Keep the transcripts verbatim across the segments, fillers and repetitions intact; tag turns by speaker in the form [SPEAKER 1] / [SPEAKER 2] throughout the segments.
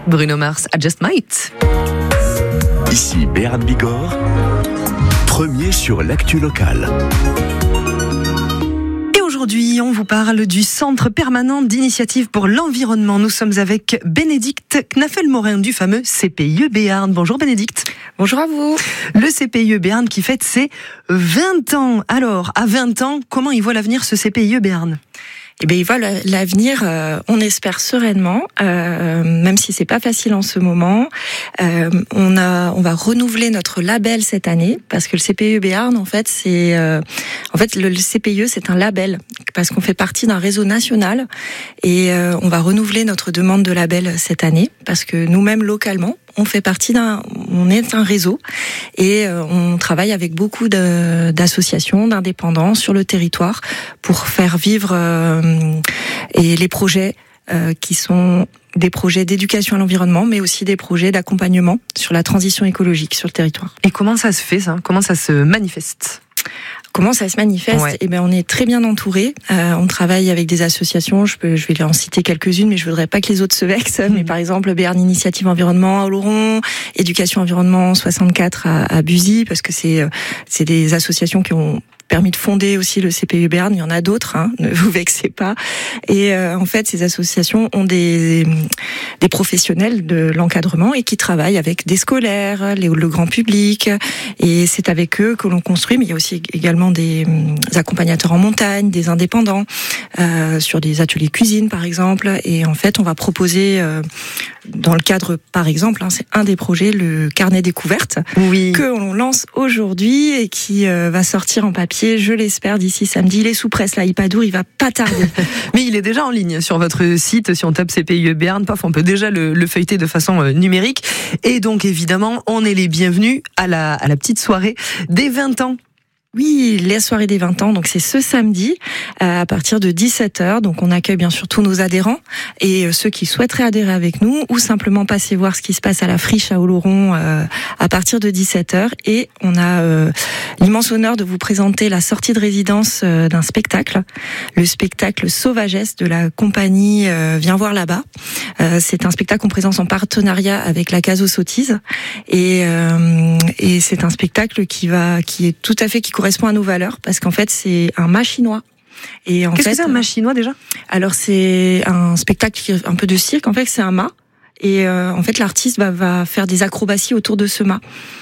[SPEAKER 1] Bruno Mars, I Just Might.
[SPEAKER 2] Ici Béarn Bigorre, premier sur l'actu locale.
[SPEAKER 1] Aujourd'hui, on vous parle du Centre permanent d'initiative pour l'environnement. Nous sommes avec Bénédicte Knaffel-Morin du fameux C P I E Béarn. Bonjour Bénédicte.
[SPEAKER 3] Bonjour à vous.
[SPEAKER 1] Le C P I E Béarn qui fête ses vingt ans. Alors, à vingt ans, comment il voit l'avenir ce C P I E Béarn ?
[SPEAKER 3] Eh bien, il voit l'avenir, euh, on espère sereinement, euh, même si c'est pas facile en ce moment. Euh, on a, on va renouveler notre label cette année parce que le C P I E Béarn, en fait, c'est, euh, en fait, le, le C P I E, c'est un label parce qu'on fait partie d'un réseau national et euh, on va renouveler notre demande de label cette année parce que nous-mêmes localement, on fait partie d'un, on est un réseau et euh, on travaille avec beaucoup de, d'associations, d'indépendants sur le territoire pour faire vivre euh, et les projets euh, qui sont des projets d'éducation à l'environnement, mais aussi des projets d'accompagnement sur la transition écologique sur le territoire.
[SPEAKER 1] Et comment ça se fait ça ? Comment ça se manifeste ?
[SPEAKER 3] Comment ça se manifeste ?
[SPEAKER 1] Ouais.
[SPEAKER 3] Eh ben, on est très bien entouré. Euh, on travaille avec des associations. Je peux, je vais en citer quelques-unes, mais je voudrais pas que les autres se vexent. Mmh. Mais par exemple, Béarn Initiative Environnement à Oloron, Éducation Environnement soixante-quatre à, à Buzy, parce que c'est, c'est des associations qui ont permis de fonder aussi le C P I E Béarn. Il y en a d'autres, hein, ne vous vexez pas. Et euh, en fait, ces associations ont des des professionnels de l'encadrement et qui travaillent avec des scolaires, les, le grand public. Et c'est avec eux que l'on construit. Mais il y a aussi également des, des accompagnateurs en montagne, des indépendants euh, sur des ateliers cuisine, par exemple. Et en fait, on va proposer euh, dans le cadre, par exemple, hein, c'est un des projets, le carnet découverte,
[SPEAKER 1] oui,
[SPEAKER 3] que l'on lance aujourd'hui et qui euh, va sortir en papier, je l'espère, d'ici samedi. Il est sous presse, là, Ipadour, il va pas tarder.
[SPEAKER 1] Mais il est déjà en ligne sur votre site. Si on tape C P I E Béarn, paf, on peut déjà le, le feuilleter de façon euh, numérique. Et donc, évidemment, on est les bienvenus à la, à la petite soirée des vingt ans.
[SPEAKER 3] Oui, les soirées des vingt ans, donc c'est ce samedi euh, à partir de dix-sept heures. Donc on accueille bien sûr tous nos adhérents et euh, ceux qui souhaiteraient adhérer avec nous ou simplement passer voir ce qui se passe à la friche à Oloron euh, à partir de dix-sept heures. Et on a euh, l'immense honneur de vous présenter la sortie de résidence euh, d'un spectacle, le spectacle Sauvagesse de la compagnie euh, Viens voir là-bas. Euh, c'est un spectacle qu'on présente en partenariat avec la Case aux Sottises et, euh, et c'est un spectacle qui va, qui est tout à fait qui correspond à nos valeurs parce qu'en fait c'est un mât chinois. Et en
[SPEAKER 1] Qu'est-ce
[SPEAKER 3] fait,
[SPEAKER 1] que c'est un mât chinois déjà ?
[SPEAKER 3] Alors c'est un spectacle qui est un peu de cirque. En fait c'est un mât et euh, en fait l'artiste va, va faire des acrobaties autour de ce mât.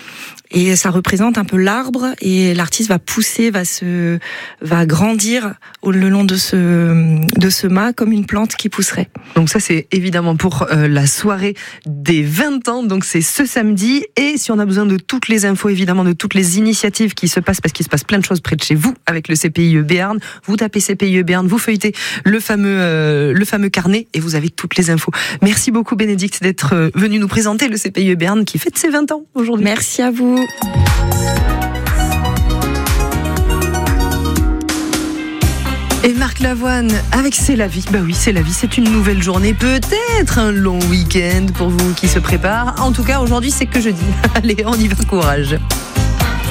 [SPEAKER 3] Et ça représente un peu l'arbre et l'artiste va pousser, va se, va grandir au le long de ce, de ce mât comme une plante qui pousserait.
[SPEAKER 1] Donc ça c'est évidemment pour euh, la soirée des vingt ans, donc c'est ce samedi. Et si on a besoin de toutes les infos, évidemment de toutes les initiatives qui se passent, parce qu'il se passe plein de choses près de chez vous avec le C P I E Béarn, vous tapez C P I E Béarn, vous feuilletez le fameux, euh, le fameux carnet et vous avez toutes les infos. Merci beaucoup Bénédicte d'être euh, venue nous présenter le C P I E Béarn qui fête ses vingt ans aujourd'hui.
[SPEAKER 3] Merci à vous.
[SPEAKER 1] Et Marc Lavoine avec C'est la vie. Bah oui, c'est la vie, c'est une nouvelle journée, peut-être un long week-end pour vous qui se prépare. En tout cas, aujourd'hui, c'est que jeudi. Allez, on y va, courage.